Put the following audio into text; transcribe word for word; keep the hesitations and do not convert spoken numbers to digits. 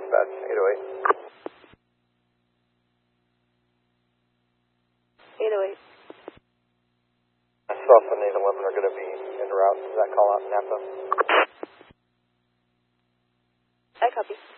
dispatch, eight oh eight. eight oh eight. South and eight eleven are going to be en route. Does that call out Napa? I copy.